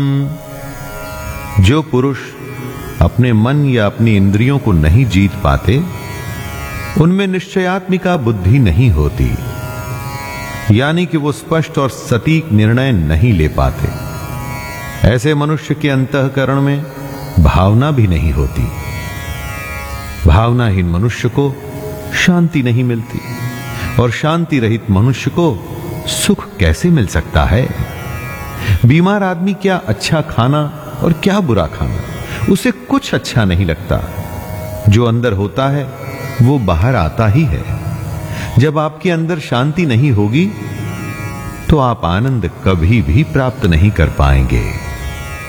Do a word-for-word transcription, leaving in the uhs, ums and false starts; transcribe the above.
जो पुरुष अपने मन या अपनी इंद्रियों को नहीं जीत पाते, उनमें निश्चयात्मिका बुद्धि नहीं होती, यानी कि वो स्पष्ट और सटीक निर्णय नहीं ले पाते। ऐसे मनुष्य के अंतःकरण में भावना भी नहीं होती। भावनाहीन मनुष्य को शांति नहीं मिलती, और शांति रहित मनुष्य को सुख कैसे मिल सकता है? बीमार आदमी क्या अच्छा खाना और क्या बुरा खाना, उसे कुछ अच्छा नहीं लगता। जो अंदर होता है वो बाहर आता ही है। जब आपके अंदर शांति नहीं होगी तो आप आनंद कभी भी प्राप्त नहीं कर पाएंगे।